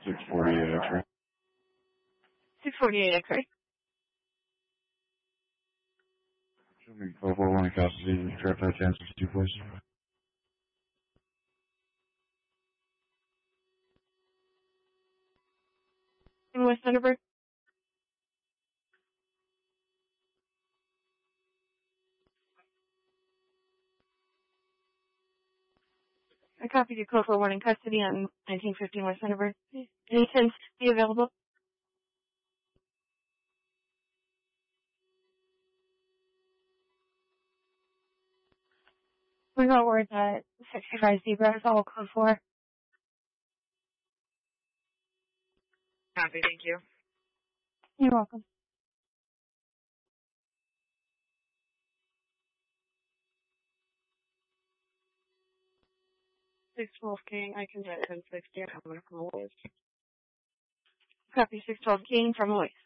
648 X-ray. 648 X-ray. Show me 441 Casa City, traffic 1062, please. And West Thunderbird. I copied your code for warning custody on 1915 West Thunderbird. Any 10s be available? We got word that 65 Zebra is all code 4. Copy, thank you. You're welcome. 612 King, I can get 1060. I'm coming from Lois. Copy 612 King from Lois.